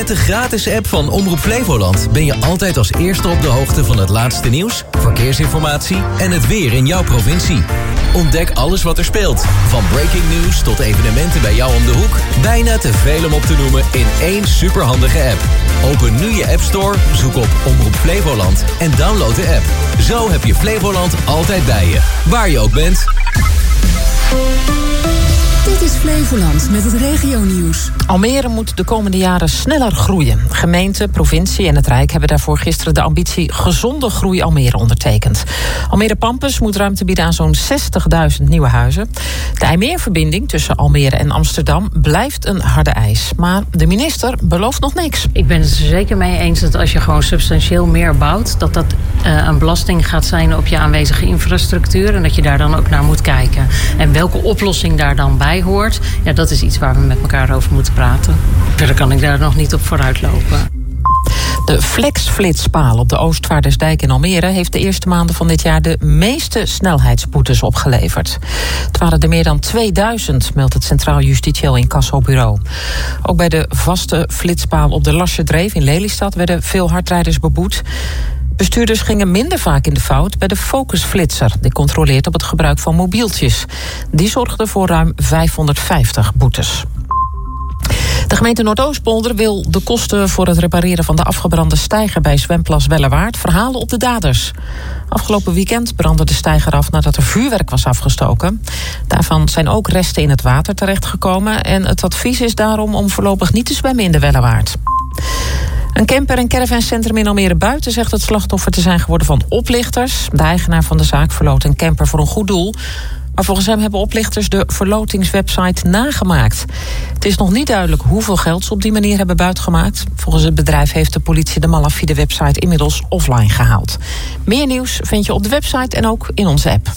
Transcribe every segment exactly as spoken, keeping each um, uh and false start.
Met de gratis app van Omroep Flevoland ben je altijd als eerste op de hoogte van het laatste nieuws, verkeersinformatie en het weer in jouw provincie. Ontdek alles wat er speelt, van breaking news tot evenementen bij jou om de hoek. Bijna te veel om op te noemen in één superhandige app. Open nu je App Store, zoek op Omroep Flevoland en download de app. Zo heb je Flevoland altijd bij je, waar je ook bent. Dit is Flevoland met het regionieuws. Almere moet de komende jaren sneller groeien. Gemeente, provincie en het Rijk hebben daarvoor gisteren de ambitie Gezonde Groei Almere ondertekend. Almere Pampus moet ruimte bieden aan zo'n zestigduizend nieuwe huizen. De IJmeerverbinding tussen Almere en Amsterdam blijft een harde eis. Maar de minister belooft nog niks. Ik ben het er zeker mee eens dat als je gewoon substantieel meer bouwt, dat dat uh, een belasting gaat zijn op je aanwezige infrastructuur en dat je daar dan ook naar moet kijken. En welke oplossing daar dan bij hoort, ja, dat is iets waar we met elkaar over moeten praten. Verder kan ik daar nog niet op vooruit lopen. De flexflitspaal op de Oostvaardersdijk in Almere heeft de eerste maanden van dit jaar de meeste snelheidsboetes opgeleverd. Het waren er meer dan tweeduizend, meldt het Centraal Justitieel Incassobureau. Ook bij de vaste flitspaal op de Lasserdreef in Lelystad werden veel hardrijders beboet. Bestuurders gingen minder vaak in de fout bij de focusflitser. Die controleert op het gebruik van mobieltjes. Die zorgde voor ruim vijfhonderdvijftig boetes. De gemeente Noordoostpolder wil de kosten voor het repareren van de afgebrande steiger bij zwemplas Wellewaard verhalen op de daders. Afgelopen weekend brandde de steiger af nadat er vuurwerk was afgestoken. Daarvan zijn ook resten in het water terechtgekomen en het advies is daarom om voorlopig niet te zwemmen in de Wellewaard. Een camper- en caravancentrum in Almere Buiten zegt het slachtoffer te zijn geworden van oplichters. De eigenaar van de zaak verloot een camper voor een goed doel. Maar volgens hem hebben oplichters de verlotingswebsite nagemaakt. Het is nog niet duidelijk hoeveel geld ze op die manier hebben buitgemaakt. Volgens het bedrijf heeft de politie de malafide website inmiddels offline gehaald. Meer nieuws vind je op de website en ook in onze app.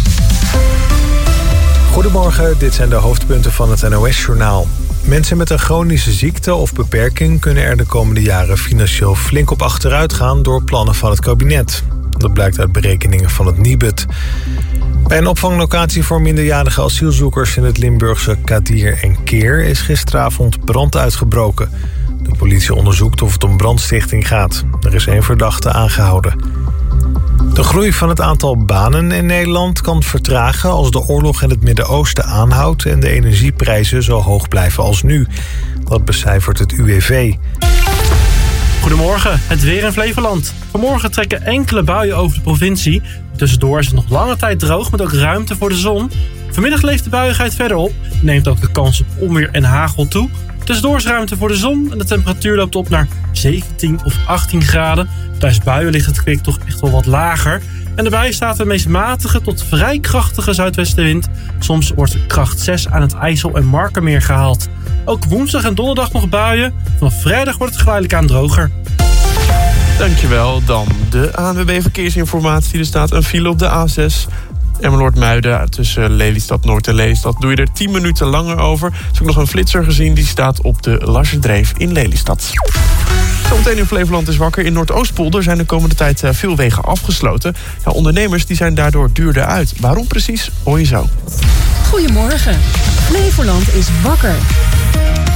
Goedemorgen, dit zijn de hoofdpunten van het N O S-journaal. Mensen met een chronische ziekte of beperking kunnen er de komende jaren financieel flink op achteruit gaan door plannen van het kabinet. Dat blijkt uit berekeningen van het Nibud. Bij een opvanglocatie voor minderjarige asielzoekers in het Limburgse Kadir en Keer is gisteravond brand uitgebroken. De politie onderzoekt of het om brandstichting gaat. Er is één verdachte aangehouden. De groei van het aantal banen in Nederland kan vertragen als de oorlog in het Midden-Oosten aanhoudt en de energieprijzen zo hoog blijven als nu. Dat becijfert het U W V. Goedemorgen, het weer in Flevoland. Vanmorgen trekken enkele buien over de provincie. Tussendoor is het nog lange tijd droog met ook ruimte voor de zon. Vanmiddag leeft de buiigheid verder op. Neemt ook de kans op onweer en hagel toe. Tussendoor is ruimte voor de zon en de temperatuur loopt op naar zeventien of achttien graden. Tijdens buien ligt het kwik toch echt wel wat lager. En daarbij staat de meest matige tot vrij krachtige zuidwestenwind. Soms wordt kracht zes aan het IJssel en Markermeer gehaald. Ook woensdag en donderdag nog buien. Vanaf vrijdag wordt het geleidelijk aan droger. Dankjewel. Dan de A N W B Verkeersinformatie. Er staat een file op de A zes. Emmeloord-Muiden tussen Lelystad Noord en Lelystad doe je er tien minuten langer over. Er is ook nog een flitser gezien, die staat op de Lasserdreef in Lelystad. Zometeen in Flevoland is wakker. In Noordoostpolder zijn de komende tijd veel wegen afgesloten. Ja, ondernemers die zijn daardoor duurder uit. Waarom precies, hoor je zo. Goedemorgen. Flevoland is wakker.